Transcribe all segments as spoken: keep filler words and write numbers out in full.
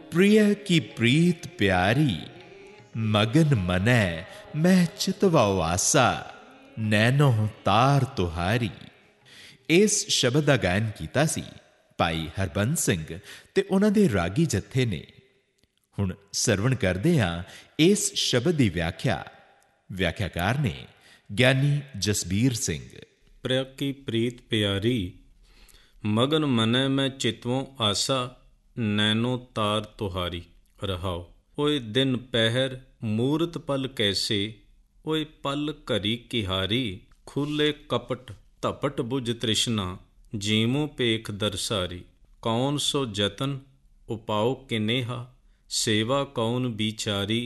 प्रिय की प्रीत प्यारी, मगन मनै मैं चितवाओ आसा, नैनो तार तुहारी। ਇਸ ਸ਼ਬਦ ਦਾ ਗਾਇਨ ਕੀਤਾ ਸੀ ਭਾਈ ਹਰਬੰਸ ਸਿੰਘ ਤੇ ਉਹਨਾਂ ਦੇ ਰਾਗੀ ਜੱਥੇ ਨੇ। ਹੁਣ ਸਰਵਣ ਕਰਦੇ ਹਾਂ ਇਸ ਸ਼ਬਦ ਦੀ ਵਿਆਖਿਆ। ਵਿਆਖਿਆਕਾਰ ਨੇ ਗਿਆਨੀ ਜਸਬੀਰ ਸਿੰਘ। ਪ੍ਰਿਆ ਕੀ ਪ੍ਰੀਤ ਪਿਆਰੀ, ਮਗਨ ਮਨੈ ਮੈਂ ਚਿਤਵੋਂ ਆਸਾ, ਨੈਨੋ ਤਾਰ ਤੁਹਾਰੀ। ਰਹਾਓ। ਓਏ ਦਿਨ ਪਹਿਰ ਮੂਰਤ ਪਲ ਕੈਸੇ, ਓਏ ਪਲ ਘਰੀ ਕਿਹਾਰੀ। ਖੁੱਲੇ ਕਪਟ ਧਪਟ ਬੁਝ ਤ੍ਰਿਸ਼ਨਾ, ਜੀਮੂ ਪੇਖ ਦਰਸਾਰੀ। ਕੌਣ ਸੋ ਜਤਨ ਉਪਾਉ ਕਿਨੇਹਾ, ਸੇਵਾ ਕੌਣ ਵਿਚਾਰੀ।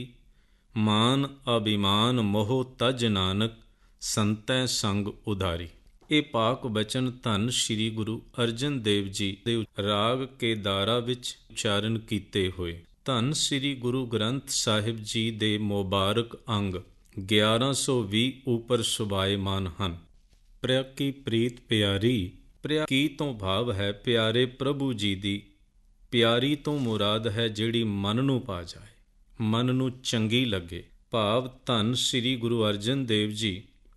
ਮਾਨ ਅਭਿਮਾਨ ਮੋਹ ਤਜ ਨਾਨਕ, ਸੰਤੈ ਸੰਗ ਉਧਾਰੀ। ਇਹ ਪਾਕ ਬਚਨ ਧੰਨ ਸ਼੍ਰੀ ਗੁਰੂ ਅਰਜਨ ਦੇਵ ਜੀ ਦੇ ਰਾਗ ਕੇਦਾਰਾ ਵਿੱਚ ਉਚਾਰਨ ਕੀਤੇ ਹੋਏ ਧੰਨ ਸ਼੍ਰੀ ਗੁਰੂ ਗ੍ਰੰਥ ਸਾਹਿਬ ਜੀ ਦੇ ਮੁਬਾਰਕ ਅੰਗ ਗਿਆਰਾਂ ਸੌ ਵੀਹ ਉੱਪਰ ਸੁਭਾਏਮਾਨ ਹਨ। ਪ੍ਰਿਆ ਕੀ ਪ੍ਰੀਤ ਪਿਆਰੀ, ਪ੍ਰਿਆ ਕੀ ਤੋਂ ਭਾਵ ਹੈ ਪਿਆਰੇ ਪ੍ਰਭੂ ਜੀ ਦੀ। ਪਿਆਰੀ ਤੋਂ ਮੁਰਾਦ ਹੈ ਜਿਹੜੀ ਮਨ ਨੂੰ ਪਾ ਜਾਏ, ਮਨ ਨੂੰ ਚੰਗੀ ਲੱਗੇ। ਭਾਵ ਧੰਨ ਸ਼੍ਰੀ ਗੁਰੂ ਅਰਜਨ ਦੇਵ ਜੀ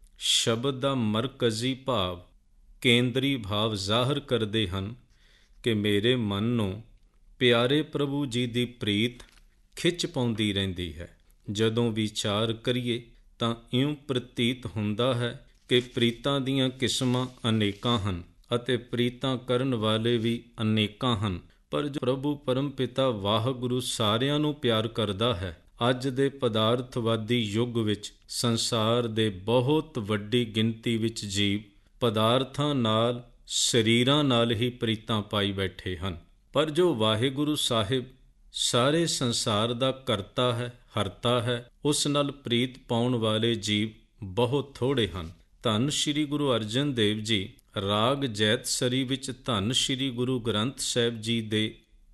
ਸ਼ਬਦ ਦਾ ਮਰਕਜ਼ੀ ਭਾਵ, ਕੇਂਦਰੀ ਭਾਵ ਜ਼ਾਹਰ ਕਰਦੇ ਹਨ ਕਿ ਮੇਰੇ ਮਨ ਨੂੰ ਪਿਆਰੇ ਪ੍ਰਭੂ ਜੀ ਦੀ ਪ੍ਰੀਤ ਖਿੱਚ ਪਾਉਂਦੀ ਰਹਿੰਦੀ ਹੈ। ਜਦੋਂ ਵਿਚਾਰ ਕਰੀਏ ਤਾਂ ਇਉਂ ਪ੍ਰਤੀਤ ਹੁੰਦਾ ਹੈ ਕਿ ਪ੍ਰੀਤਾਂ ਦੀਆਂ ਕਿਸਮਾਂ ਅਨੇਕਾਂ ਹਨ ਅਤੇ ਪ੍ਰੀਤਾਂ ਕਰਨ ਵਾਲੇ ਵੀ ਅਨੇਕਾਂ ਹਨ, ਪਰ ਜੋ ਪ੍ਰਭੂ ਪਰਮ ਪਿਤਾ ਵਾਹਿਗੁਰੂ ਸਾਰਿਆਂ ਨੂੰ ਪਿਆਰ ਕਰਦਾ ਹੈ। ਅੱਜ ਦੇ ਪਦਾਰਥਵਾਦੀ ਯੁੱਗ ਵਿੱਚ ਸੰਸਾਰ ਦੇ ਬਹੁਤ ਵੱਡੀ ਗਿਣਤੀ ਵਿੱਚ ਜੀਵ ਪਦਾਰਥਾਂ ਨਾਲ, ਸਰੀਰਾਂ ਨਾਲ ਹੀ ਪ੍ਰੀਤਾਂ ਪਾਈ ਬੈਠੇ ਹਨ, ਪਰ ਜੋ ਵਾਹਿਗੁਰੂ ਸਾਹਿਬ ਸਾਰੇ ਸੰਸਾਰ ਦਾ ਕਰਤਾ ਹੈ, ਹਰਤਾ ਹੈ, ਉਸ ਨਾਲ ਪ੍ਰੀਤ ਪਾਉਣ ਵਾਲੇ ਜੀਵ ਬਹੁਤ ਥੋੜ੍ਹੇ ਹਨ। ਧੰਨ ਸ਼੍ਰੀ ਗੁਰੂ ਅਰਜਨ ਦੇਵ ਜੀ ਰਾਗ ਜੈਤਸਰੀ ਵਿੱਚ ਧੰਨ ਸ਼੍ਰੀ ਗੁਰੂ ਗ੍ਰੰਥ ਸਾਹਿਬ ਜੀ ਦੇ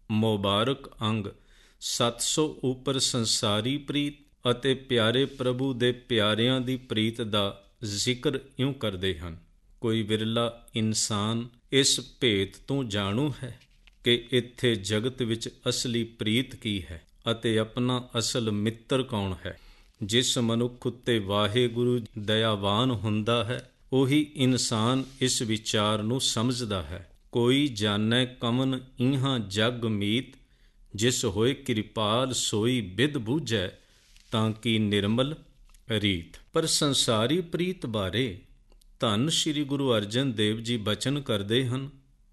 ਮੁਬਾਰਕ ਅੰਗ ਸੱਤ ਸੌ ਉੱਪਰ ਸੰਸਾਰੀ ਪ੍ਰੀਤ ਅਤੇ ਪਿਆਰੇ ਪ੍ਰਭੂ ਦੇ ਪਿਆਰਿਆਂ ਦੀ ਪ੍ਰੀਤ ਦਾ ਜ਼ਿਕਰ ਇਉਂ ਕਰਦੇ ਹਨ। ਕੋਈ ਵਿਰਲਾ ਇਨਸਾਨ ਇਸ ਭੇਤ ਤੋਂ ਜਾਣੂ ਹੈ ਕਿ ਇੱਥੇ ਜਗਤ ਵਿੱਚ ਅਸਲੀ ਪ੍ਰੀਤ ਕੀ ਹੈ ਅਤੇ ਆਪਣਾ ਅਸਲ ਮਿੱਤਰ ਕੌਣ ਹੈ। ਜਿਸ ਮਨੁੱਖ ਉੱਤੇ ਵਾਹਿਗੁਰੂ ਦਇਆਵਾਨ ਹੁੰਦਾ ਹੈ, ਉਹੀ ਇਨਸਾਨ ਇਸ ਵਿਚਾਰ ਨੂੰ ਸਮਝਦਾ ਹੈ। ਕੋਈ ਜਾਣੈ ਕਮਨ ਇਹਾਂ ਜਗ ਮੀਤ, ਜਿਸ ਹੋਏ ਕਿਰਪਾਲ ਸੋਈ ਬਿਦ ਬੂਝੈ, ਤਾਂ ਕਿ ਨਿਰਮਲ ਰੀਤ। ਪਰ ਸੰਸਾਰੀ ਪ੍ਰੀਤ ਬਾਰੇ ਧੰਨ ਸ਼੍ਰੀ ਗੁਰੂ ਅਰਜਨ ਦੇਵ ਜੀ ਬਚਨ ਕਰਦੇ ਹਨ।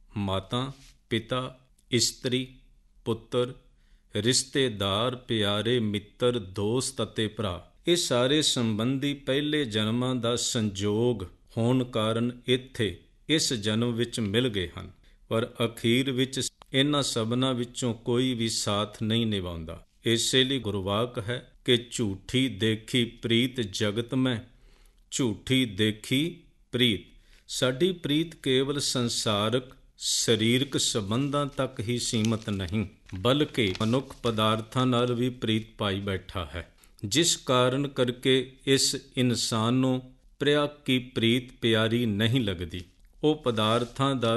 ਮਾਤਾ, ਪਿਤਾ, ਇਸਤਰੀ, ਪੁੱਤਰ, ਰਿਸ਼ਤੇਦਾਰ, ਪਿਆਰੇ ਮਿੱਤਰ, ਦੋਸਤ ਅਤੇ ਭਰਾ, ਇਹ ਸਾਰੇ ਸੰਬੰਧੀ ਪਹਿਲੇ ਜਨਮਾਂ ਦਾ ਸੰਜੋਗ ਹੋਣ ਕਾਰਨ ਇੱਥੇ ਇਸ ਜਨਮ ਵਿੱਚ ਮਿਲ ਗਏ ਹਨ, ਪਰ ਅਖੀਰ ਵਿੱਚ ਇਹਨਾਂ ਸਭਨਾਂ ਵਿੱਚੋਂ ਕੋਈ ਵੀ ਸਾਥ ਨਹੀਂ ਨਿਭਾਉਂਦਾ। ਇਸੇ ਲਈ ਗੁਰਵਾਕ ਹੈ ਕਿ ਝੂਠੀ ਦੇਖੀ ਪ੍ਰੀਤ ਜਗਤ ਮੈਂ, ਝੂਠੀ ਦੇਖੀ ਪ੍ਰੀਤ। ਸਾਡੀ ਪ੍ਰੀਤ ਕੇਵਲ ਸੰਸਾਰਕ ਸਰੀਰਕ ਸੰਬੰਧਾਂ ਤੱਕ ਹੀ ਸੀਮਤ ਨਹੀਂ, ਬਲਕਿ ਮਨੁੱਖ ਪਦਾਰਥਾਂ ਨਾਲ ਵੀ ਪ੍ਰੀਤ ਪਾਈ ਬੈਠਾ ਹੈ, ਜਿਸ ਕਾਰਨ ਕਰਕੇ ਇਸ ਇਨਸਾਨ ਨੂੰ ਪ੍ਰਿਆ ਕੀ ਪ੍ਰੀਤ ਪਿਆਰੀ ਨਹੀਂ ਲੱਗਦੀ। ਉਹ ਪਦਾਰਥਾਂ ਦਾ